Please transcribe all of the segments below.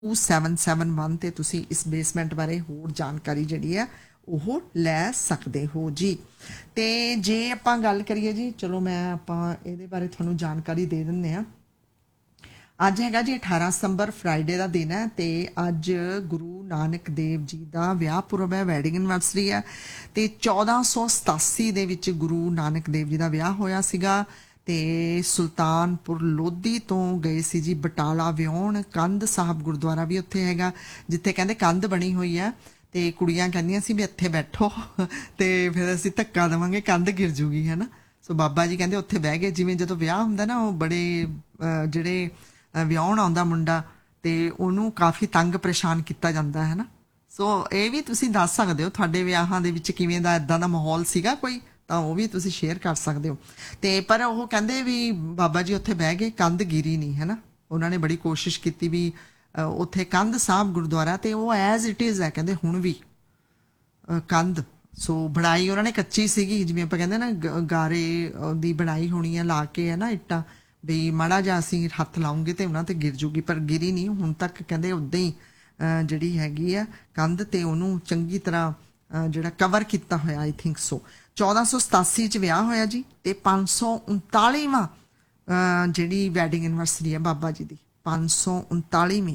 2771 ਤੇ ਤੁਸੀਂ ਇਸ ਬੇਸਮੈਂਟ ਬਾਰੇ ਹੋਰ ਜਾਣਕਾਰੀ ਜਿਹੜੀ ਹੈ ਉਹ ਲੈ ਸਕਦੇ ਹੋ ਜੀ। ਤੇ ਜੇ ਆਪਾਂ ਗੱਲ ਕਰੀਏ ਜੀ, ਚਲੋ ਮੈਂ ਆਪਾਂ ਇਹਦੇ ਬਾਰੇ ਤੁਹਾਨੂੰ ਜਾਣਕਾਰੀ ਦੇ ਦਿੰਦੇ ਹਾਂ। ਅੱਜ ਹੈਗਾ ਜੀ 18 ਸਤੰਬਰ, ਫਰਾਈਡੇ ਦਾ ਦਿਨ ਹੈ ਤੇ ਅੱਜ ਗੁਰੂ ਨਾਨਕ ਦੇਵ ਜੀ ਦਾ ਵਿਆਹ ਪੁਰਬ ਹੈ, ਵੈਡਿੰਗ ਐਨਵਰਸਰੀ ਹੈ। ਤੇ 1487 ਦੇ ਵਿੱਚ ਗੁਰੂ ਨਾਨਕ ਦੇਵ ਜੀ ਦਾ ਵਿਆਹ ਹੋਇਆ ਸੀਗਾ ਤੇ ਸੁਲਤਾਨਪੁਰ ਲੋਧੀ ਤੋਂ ਗਏ ਸੀ ਜੀ ਬਟਾਲਾ ਵਿਆਹੁਣ। ਕੰਧ ਸਾਹਿਬ ਗੁਰਦੁਆਰਾ ਵੀ ਉੱਥੇ ਹੈਗਾ ਜਿੱਥੇ ਕਹਿੰਦੇ ਕੰਧ ਬਣੀ ਹੋਈ ਹੈ ਤੇ ਕੁੜੀਆਂ ਕਹਿੰਦੀਆਂ ਸੀ ਵੀ ਇੱਥੇ ਬੈਠੋ ਤੇ ਫਿਰ ਅਸੀਂ ਧੱਕਾ ਦੇਵਾਂਗੇ ਕੰਧ ਗਿਰ ਜੂਗੀ, ਹੈ ਨਾ। ਸੋ ਬਾਬਾ ਜੀ ਕਹਿੰਦੇ ਉੱਥੇ ਬਹਿ ਗਏ। ਜਿਵੇਂ ਜਦੋਂ ਵਿਆਹ ਹੁੰਦਾ ਨਾ, ਉਹ ਬੜੇ ਜਿਹੜੇ ਵਿਆਹੁਣ ਆਉਂਦਾ ਮੁੰਡਾ ਤੇ ਉਹਨੂੰ ਕਾਫੀ ਤੰਗ ਪਰੇਸ਼ਾਨ ਕੀਤਾ ਜਾਂਦਾ ਹੈ ਨਾ। ਸੋ ਇਹ ਵੀ ਤੁਸੀਂ ਦੱਸ ਸਕਦੇ ਹੋ ਤੁਹਾਡੇ ਵਿਆਹਾਂ ਦੇ ਵਿੱਚ ਕਿਵੇਂ ਦਾ ਇਦਾਂ ਦਾ ਮਾਹੌਲ ਸੀਗਾ ਕੋਈ, ਤਾਂ ਉਹ ਵੀ ਤੁਸੀਂ ਸ਼ੇਅਰ ਕਰ ਸਕਦੇ ਹੋ। ਤੇ ਪਰ ਉਹ ਕਹਿੰਦੇ ਵੀ ਬਾਬਾ ਜੀ ਉੱਥੇ ਬਹਿ ਗਏ, ਕੰਧ ਗਿਰੀ ਨਹੀਂ, ਹੈ ਨਾ। ਉਹਨਾਂ ਨੇ ਬੜੀ ਕੋਸ਼ਿਸ਼ ਕੀਤੀ ਵੀ ਉੱਥੇ ਕੰਧ ਸਾਹਿਬ ਗੁਰਦੁਆਰਾ ਤੇ ਉਹ ਐਜ਼ ਇਟ ਇਜ਼ ਹੈ ਕਹਿੰਦੇ ਹੁਣ ਵੀ ਕੰਧ। ਸੋ ਬਣਾਈ ਉਹਨਾਂ ਨੇ ਕੱਚੀ ਸੀਗੀ, ਜਿਵੇਂ ਆਪਾਂ ਕਹਿੰਦੇ ਨਾ ਗਾਰੇ ਦੀ ਬਣਾਈ ਹੋਣੀ ਹੈ ਲਾ ਕੇ, ਹੈ ਨਾ, ਇੱਟਾਂ ਵੀ ਮਾੜਾ ਜਿਹਾ ਅਸੀਂ ਹੱਥ ਲਾਉਂਗੇ ਤੇ ਉਹਨਾਂ ਤੇ ਗਿਰ ਜੂਗੀ, ਪਰ ਗਿਰੀ ਨਹੀਂ ਹੁਣ ਤੱਕ। ਕਹਿੰਦੇ ਉੱਦਾਂ ਹੀ ਜਿਹੜੀ ਹੈਗੀ ਆ ਕੰਧ ਤੇ ਉਹਨੂੰ ਚੰਗੀ ਤਰ੍ਹਾਂ ਜਿਹੜਾ ਕਵਰ ਕੀਤਾ ਹੋਇਆ, ਆਈ ਥਿੰਕ ਸੋ। 1487 ਚ ਵਿਆਹ ਹੋਇਆ ਜੀ ਤੇ 539ਵਾਂ ਜਿਹੜੀ ਵੈਡਿੰਗ ਐਨਵਰਸਰੀ ਹੈ ਬਾਬਾ ਜੀ ਦੀ, 539ਵੀਂ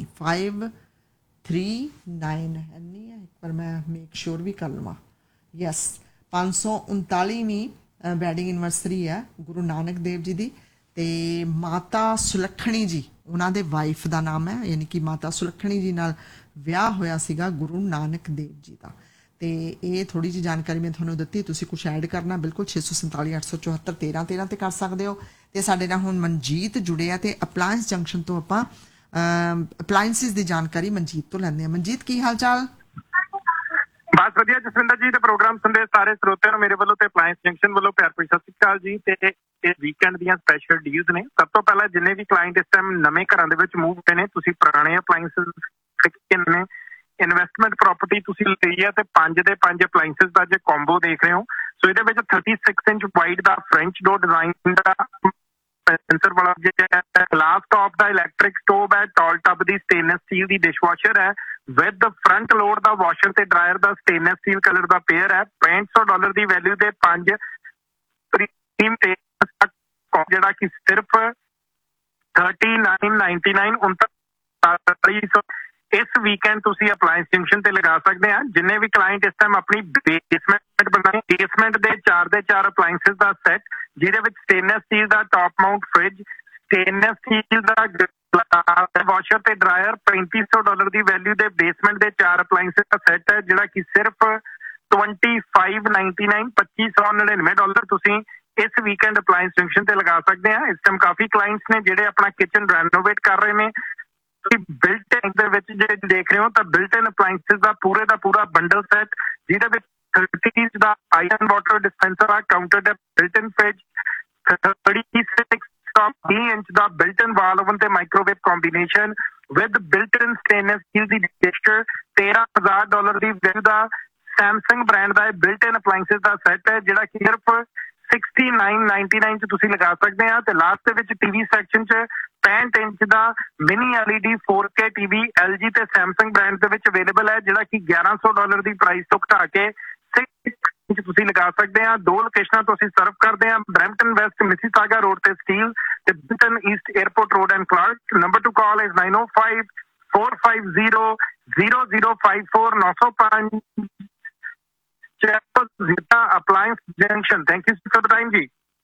539 ਹੈ ਨਹੀਂ ਹੈ, ਇੱਕ ਵਾਰ ਮੈਂ ਮੇਕ ਸ਼ੋਰ ਵੀ ਕਰ ਲਵਾਂ। ਯੈਸ, 539ਵੀਂ ਵੈਡਿੰਗ ਐਨਵਰਸਰੀ ਹੈ ਗੁਰੂ ਨਾਨਕ ਦੇਵ ਜੀ ਦੀ। ਤੇ ਮਾਤਾ ਸੁਲੱਖਣੀ ਜੀ ਉਹਨਾਂ ਦੇ ਵਾਈਫ ਦਾ ਨਾਮ ਹੈ, ਯਾਨੀ ਕਿ ਮਾਤਾ ਸੁਲੱਖਣੀ ਜੀ ਨਾਲ ਵਿਆਹ ਹੋਇਆ ਸੀਗਾ ਗੁਰੂ ਨਾਨਕ ਦੇਵ ਜੀ ਦਾ। ਤੇ ਇਹ ਥੋੜੀ ਜਿਹੀ ਜਾਣਕਾਰੀ ਮੈਂ ਤੁਹਾਨੂੰ ਦਿੱਤੀ, ਤੁਸੀਂ ਕੁਛ ਐਡ ਕਰਨਾ ਬਿਲਕੁਲ 647 874 1313 ਤੇ ਕਰ ਸਕਦੇ ਹੋ। ਤੇ ਸਾਡੇ ਨਾਲ ਹੁਣ ਮਨਜੀਤ ਜੁੜੇ ਆ ਤੇ ਅਪਲਾਇੰਸ ਜੰਕਸ਼ਨ ਤੋਂ ਆਪਾਂ ਅਪਲਾਇੰਸਿਸ ਦੀ ਜਾਣਕਾਰੀ ਮਨਜੀਤ ਤੋਂ ਲੈਂਦੇ ਆ। ਮਨਜੀਤ, ਕੀ ਹਾਲ ਚਾਲ? ਬਸ ਵਧੀਆ ਜਸਵਿੰਦਰ ਜੀ, ਤੇ ਪ੍ਰੋਗਰਾਮ ਸੁਣਦੇ ਸਾਰੇ ਸਰੋਤਿਆਂ ਨੂੰ ਮੇਰੇ ਵੱਲੋਂ ਤੇ ਅਪਲਾਇੰਸ ਜੰਕਸ਼ਨ ਵੱਲੋਂ ਪਿਆਰ ਭਰੀ ਸਤਿ ਸ਼੍ਰੀ ਅਕਾਲ ਜੀ। ਤੇ ਇਹ ਵੀਕਐਂਡ ਦੀਆਂ ਸਪੈਸ਼ਲ ਡੀਲਸ ਨੇ। ਸਭ ਤੋਂ ਪਹਿਲਾਂ ਜਿੰਨੇ ਵੀ ਕਲਾਇੰਟ ਇਸ ਟਾਈਮ ਨਵੇਂ ਘਰਾਂ ਦੇ ਵਿੱਚ ਮੂਵ ਹੋਏ ਨੇ, ਤੁਸੀਂ ਪੁਰਾਣੇ ਅਪਲਾਇੰਸਿਸ ਨੇ, ਇਨਵੈਸਟਮੈਂਟ ਪ੍ਰਾਪਰਟੀ ਤੁਸੀਂ ਲਈ ਹੈ ਤੇ 5 ਦੇ 5 ਅਪਲਾਇੰਸਿਸ ਦਾ ਜੇ ਕੰਬੋ ਦੇਖ ਰਹੇ ਹੋ। ਸੋ ਇਹਦੇ ਵਿੱਚ 36 ਇੰਚ ਵਾਈਡ ਦਾ ਫ੍ਰੈਂਚ ਡੋਰ ਡਿਜ਼ਾਈਨ ਦਾ ਸੈਂਸਰ ਵਾਲਾ ਗਲਾਸ ਟਾਪ ਦਾ ਇਲੈਕਟ੍ਰਿਕ ਸਟੋਵ ਹੈ, ਟਾਲ ਟੱਬ ਦੀ ਸਟੇਨਲੈਸ ਸਟੀਲ ਦੀ ਡਿਸ਼ਵਾਸ਼ਰ ਹੈ with front load the washer ਤੇ ਡਰਾਇਰ ਦਾ ਸਟੇਨਲੈਸ ਸਟੀਲ ਕਲਰ ਦਾ ਪੇਅਰ ਹੈ। $65 ਦੀ ਵੈਲਿਊ ਦੇ 5 ਪ੍ਰੀਮੀਅਮ ਤੇ ਜਿਹੜਾ ਕਿ ਸਿਰਫ 3999 ਇਸ ਵੀਕਐਂਡ ਤੁਸੀਂ ਅਪਲਾਇੰਸ ਜੰਕਸ਼ਨ ਤੇ ਲਗਾ ਸਕਦੇ ਆ। ਜਿੰਨੇ ਵੀ ਕਲਾਇੰਟ ਇਸ ਟਾਈਮ ਆਪਣੀ ਬੇਸਮੈਂਟ ਬਣਾਏ, ਬੇਸਮੈਂਟ ਦੇ 4 ਦੇ 4 ਅਪਲਾਇੰਸਿਸ ਦਾ ਸੈੱਟ, ਜਿਹਦੇ ਵਿੱਚ ਸਟੇਨਲੈਸ ਸਟੀਲ ਦਾ top Mount fridge, stainless steel ਦਾ ਵਾਸ਼ਰ ਤੇ ਡਰਾਇਰ, $3500 ਦੀ ਵੈਲਿਊ ਦੇ ਬੇਸਮੈਂਟ ਦੇ 4 ਅਪਲਾਇੰਸਿਸ ਦਾ ਸੈੱਟ ਹੈ, ਜਿਹੜਾ ਕਿ ਸਿਰਫ $2599 ਤੁਸੀਂ ਇਸ ਵੀਕਐਂਡ ਅਪਲਾਇੰਸ ਜੰਕਸ਼ਨ ਤੇ ਲਗਾ ਸਕਦੇ ਆ। ਇਸ ਟਾਈਮ ਕਾਫੀ ਕਲਾਇੰਟਸ ਨੇ ਜਿਹੜੇ ਆਪਣਾ ਕਿਚਨ ਰੈਨੋਵੇਟ ਕਰ ਰਹੇ ਨੇ। ਬਿਲਟ ਇਨ ਦੇ ਵਿੱਚ ਜੇ ਦੇਖ ਰਹੇ ਹੋ ਤਾਂ ਬਿਲਟ ਇਨ ਅਪਲਾਇੰਸਿਸ ਦਾ ਪੂਰਾ ਬੰਡਲ ਸੈੱਟ, ਜਿਹਦੇ ਵਿੱਚ 30 ਦਾ ਆਇਰਨ ਵਾਟਰ ਡਿਸਪੈਂਸਰ ਆ, ਕਾਊਂਟਰ ਟੈਪ, ਬਿਲਟ ਇਨ ਫ੍ਰਿਜ, 36 ਇੰਚ ਦਾ ਬਿਲਟ ਇਨ ਵਾਲ ਓਵਨ ਤੇ microwave combination with built in stainless steel the ਡਿਸ਼ਰ, $13,000 the value the Samsung brand the built in appliances the set ਹੈ, ਜਿਹੜਾ ਕਿ ਸਿਰਫ $6999 ਚ ਤੁਸੀਂ ਲਗਾ ਸਕਦੇ ਆ। ਤੇ ਲਾਸਟ ਦੇ ਵਿੱਚ ਟੀਵੀ ਸੈਕਸ਼ਨ ਚ 65 ਇੰਚ ਦਾ mini LED 4K TV LG ਤੇ ਸੈਮਸੰਗ ਬ੍ਰਾਂਡ ਦੇ ਵਿੱਚ ਅਵੇਲੇਬਲ ਹੈ, ਜਿਹੜਾ ਕਿ $1100 ਦੀ ਪ੍ਰਾਈਸ ਤੋਂ ਘਟਾ ਕੇ 6 ਇੰਚ ਤੁਸੀਂ ਲਗਾ ਸਕਦੇ ਆ। 2 ਲੋਕੇਸ਼ਨਾਂ ਤੋਂ ਅਸੀਂ ਸਰਵ ਕਰਦੇ ਆ, ਬਰੈਂਪਟਨ ਵੈਸਟ ਮਿਸੀਸਾਗਾ ਰੋਡ ਤੇ ਸਟੀਲ ਤੇ Britain East airport road and Clark. Number two call is 9054500054 905 appliance junction. Thank you for the time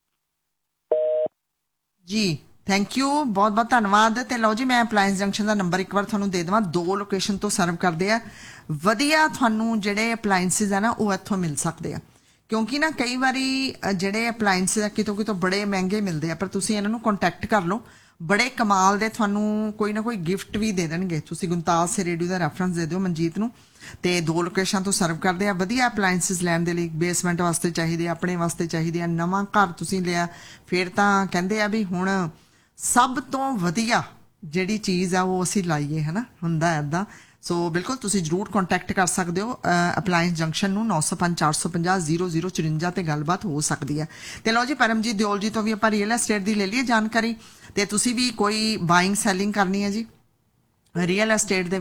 ਜੀ। ਥੈਂਕ ਯੂ, ਬਹੁਤ ਬਹੁਤ ਧੰਨਵਾਦ। ਤੇ ਲਓ ਜੀ, ਮੈਂ ਅਪਲਾਇੰਸ ਜੰਕਸ਼ਨ ਦਾ ਨੰਬਰ ਇੱਕ ਵਾਰ ਤੁਹਾਨੂੰ ਦੇ ਦੇਵਾਂ। 2 ਲੋਕੇਸ਼ਨ ਤੋਂ ਸਰਵ ਕਰਦੇ ਆ। ਵਧੀਆ ਤੁਹਾਨੂੰ ਜਿਹੜੇ ਅਪਲਾਇੰਸਿਸ ਆ ਨਾ ਉਹ ਇੱਥੋਂ ਮਿਲ ਸਕਦੇ ਆ, ਕਿਉਂਕਿ ਨਾ ਕਈ ਵਾਰੀ ਜਿਹੜੇ ਅਪਲਾਇੰਸਿਸ ਆ ਕਿਤੋਂ ਬੜੇ ਮਹਿੰਗੇ ਮਿਲਦੇ ਆ, ਪਰ ਤੁਸੀਂ ਇਹਨਾਂ ਨੂੰ ਕੰਟੈਕਟ ਕਰ ਲਓ, ਬੜੇ ਕਮਾਲ ਦੇ ਤੁਹਾਨੂੰ ਕੋਈ ਨਾ ਕੋਈ ਗਿਫਟ ਵੀ ਦੇ ਦੇਣਗੇ। ਤੁਸੀਂ ਗੁਮਤਾਜ ਸੇ ਰੇਡੀਓ ਦਾ ਰੈਫਰੈਂਸ ਦੇ ਦਿਓ ਮਨਜੀਤ ਨੂੰ। ਤੇ 2 ਲੋਕੇਸ਼ਨ ਤੋਂ ਸਰਵ ਕਰਦੇ ਆ। ਵਧੀਆ ਅਪਲਾਇੰਸਿਸ ਲੈਣ ਦੇ ਲਈ ਬੇਸਮੈਂਟ ਵਾਸਤੇ ਚਾਹੀਦੇ, ਆਪਣੇ ਵਾਸਤੇ ਚਾਹੀਦੇ ਆ, ਨਵਾਂ ਘਰ ਤੁਸੀਂ ਲਿਆ ਫਿਰ ਤਾਂ ਕਹਿੰਦੇ ਆ ਵੀ ਹੁਣ ਸਭ ਤੋਂ ਵਧੀਆ ਜਿਹੜੀ ਚੀਜ਼ ਆ ਉਹ ਅਸੀਂ ਲਾਈਏ, ਹੈ ਨਾ, ਹੁੰਦਾ ਇੱਦਾਂ। ਸੋ ਬਿਲਕੁਲ ਤੁਸੀਂ ਜ਼ਰੂਰ ਕੰਟੈਕਟ ਕਰ ਸਕਦੇ ਹੋ ਅਪਲਾਇੰਸ ਜੰਕਸ਼ਨ ਨੂੰ। 905 450 0054 ਤੇ ਗੱਲਬਾਤ ਹੋ ਸਕਦੀ ਹੈ। ਤੇ ਲਓ ਜੀ, ਪਰਮਜੀਤ ਦਿਓਲ ਜੀ ਤੋਂ ਵੀ ਆਪਾਂ ਰੀਅਲ ਐਸਟੇਟ ਦੀ ਲੈ ਲਈਏ ਜਾਣਕਾਰੀ। ਤੇ ਤੁਸੀਂ ਵੀ ਕੋਈ ਬਾਇੰਗ ਸੈਲਿੰਗ ਕਰਨੀ ਹੈ ਜੀ, ਰੀਅਲ ਐਸਟੇਟ ਦੇ